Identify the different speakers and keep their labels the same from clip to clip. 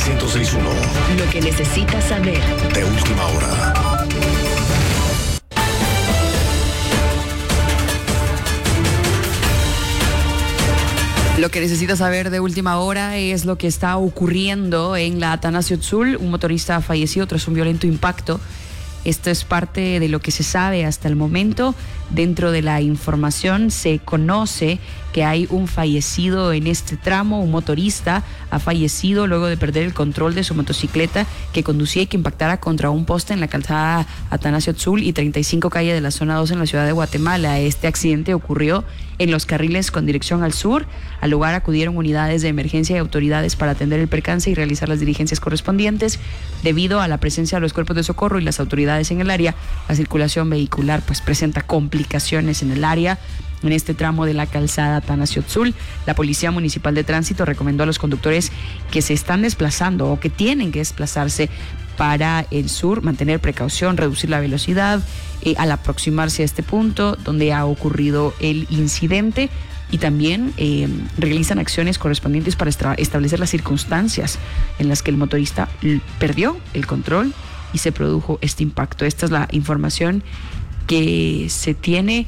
Speaker 1: 106.1.
Speaker 2: Lo que necesitas saber.
Speaker 1: De última hora.
Speaker 3: Lo que necesitas saber de última hora es lo que está ocurriendo en la Atanasio Tzul. Un motorista fallecido tras un violento impacto. Esto es parte de lo que se sabe hasta el momento. Dentro de la información se conoce que hay un fallecido en este tramo. Un motorista ha fallecido luego de perder el control de su motocicleta que conducía y que impactara contra un poste en la calzada Atanasio Tzul y 35 calle de la zona 2 en la ciudad de Guatemala. Este accidente ocurrió en los carriles con dirección al sur. Al lugar acudieron unidades de emergencia y autoridades para atender el percance y realizar las diligencias correspondientes. Debido a la presencia de los cuerpos de socorro y las autoridades en el área, la circulación vehicular presenta complicaciones en el área. En este tramo de la calzada Atanasio Tzul, la Policía Municipal de Tránsito recomendó a los conductores que se están desplazando o que tienen que desplazarse para el sur, mantener precaución, reducir la velocidad al aproximarse a este punto donde ha ocurrido el incidente, y también realizan acciones correspondientes para establecer las circunstancias en las que el motorista perdió el control y se produjo este impacto. Esta es la información que se tiene.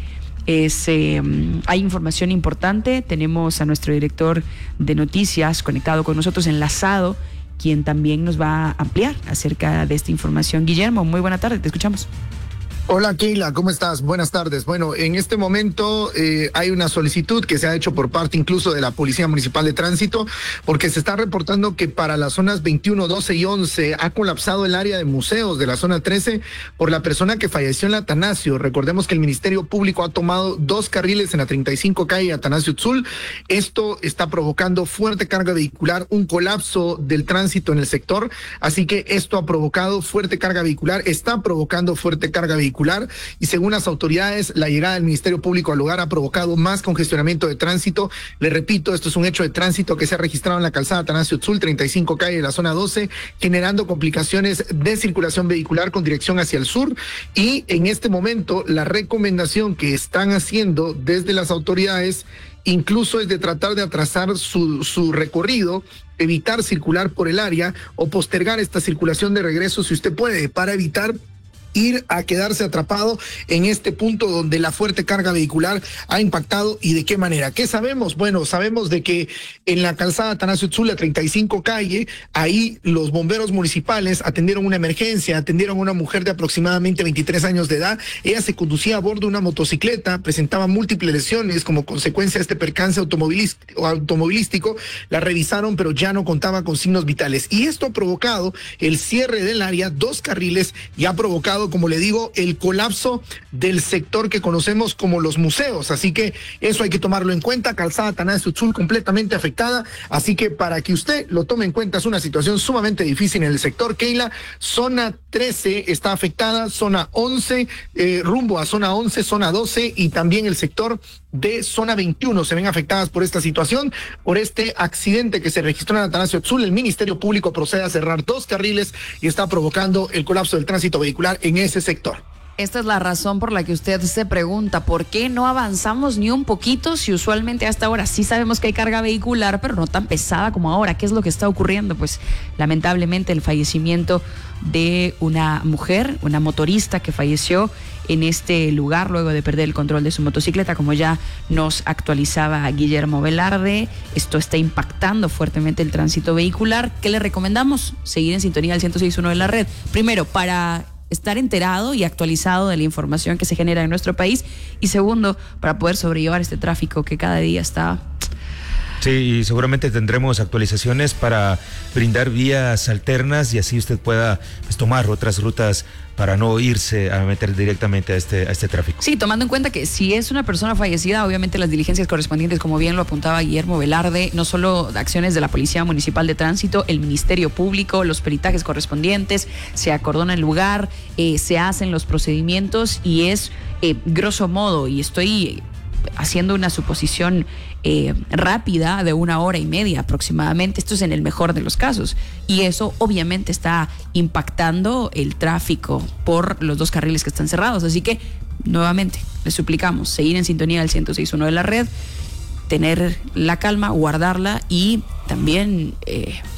Speaker 3: Hay información importante. Tenemos a nuestro director de noticias conectado con nosotros, enlazado, quien también nos va a ampliar acerca de esta información. Guillermo, muy buena tarde, te escuchamos.
Speaker 4: Hola Keila, ¿cómo estás? Buenas tardes. Bueno, en este momento hay una solicitud que se ha hecho por parte incluso de la Policía Municipal de Tránsito, porque se está reportando que para las zonas 21, 12 y 11 ha colapsado el área de museos de la zona 13 por la persona que falleció en la Atanasio. Recordemos que el Ministerio Público ha tomado 2 carriles en la 35 calle Atanasio Tzul. Esto está provocando fuerte carga vehicular, un colapso del tránsito en el sector, así que esto ha provocado fuerte carga vehicular, está provocando fuerte carga vehicular. Y según las autoridades, la llegada del Ministerio Público al lugar ha provocado más congestionamiento de tránsito. Le repito, esto es un hecho de tránsito que se ha registrado en la calzada Atanasio Tzul, 35 calle de la zona 12, generando complicaciones de circulación vehicular con dirección hacia el sur. Y en este momento, la recomendación que están haciendo desde las autoridades incluso es de tratar de atrasar su recorrido, evitar circular por el área o postergar esta circulación de regreso si usted puede, para evitar ir a quedarse atrapado en este punto donde la fuerte carga vehicular ha impactado. ¿Y de qué manera? ¿Qué sabemos? Bueno, sabemos de que en la calzada Atanasio Tzul, la 35 calle, ahí los bomberos municipales atendieron una emergencia, atendieron a una mujer de aproximadamente 23 años de edad. Ella se conducía a bordo de una motocicleta, presentaba múltiples lesiones como consecuencia de este percance automovilístico. La revisaron, pero ya no contaba con signos vitales. Y esto ha provocado el cierre del área, 2 carriles, y ha provocado, como le digo, el colapso del sector que conocemos como los museos. Así que eso hay que tomarlo en cuenta. Calzada Atanasio Tzul completamente afectada. Así que para que usted lo tome en cuenta, es una situación sumamente difícil en el sector. Keila, zona 13 está afectada, zona 11, rumbo a zona 11, zona 12 y también el sector de zona 21 se ven afectadas por esta situación, por este accidente que se registró en Atanasio Tzul. El Ministerio Público procede a cerrar 2 carriles y está provocando el colapso del tránsito vehicular en ese sector.
Speaker 3: Esta es la razón por la que usted se pregunta, ¿por qué no avanzamos ni un poquito si usualmente hasta ahora sí sabemos que hay carga vehicular, pero no tan pesada como ahora? ¿Qué es lo que está ocurriendo? Pues lamentablemente el fallecimiento de una mujer, una motorista que falleció en este lugar luego de perder el control de su motocicleta, como ya nos actualizaba Guillermo Velarde. Esto está impactando fuertemente el tránsito vehicular. ¿Qué le recomendamos? Seguir en sintonía al 106.1 de la red. Primero, para estar enterado y actualizado de la información que se genera en nuestro país, y segundo, para poder sobrellevar este tráfico que cada día está...
Speaker 5: Sí, y seguramente tendremos actualizaciones para brindar vías alternas y así usted pueda tomar otras rutas para no irse a meter directamente a este tráfico.
Speaker 3: Sí, tomando en cuenta que si es una persona fallecida, obviamente las diligencias correspondientes, como bien lo apuntaba Guillermo Velarde, no solo acciones de la Policía Municipal de Tránsito, el Ministerio Público, los peritajes correspondientes, se acordona el lugar, se hacen los procedimientos y es grosso modo, y estoy haciendo una suposición rápida de 1 hora y media aproximadamente. Esto es en el mejor de los casos, y eso obviamente está impactando el tráfico por los 2 carriles que están cerrados. Así que nuevamente les suplicamos seguir en sintonía del 106.1 de la red, tener la calma, guardarla y también